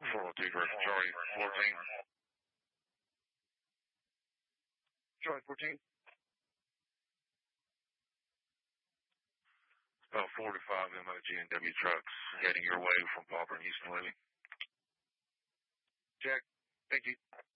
402 for Charlie 14. Charlie 14. About 4 to 5 MOGNW trucks heading your way from Pauper and Houston Levy. Jack, thank you.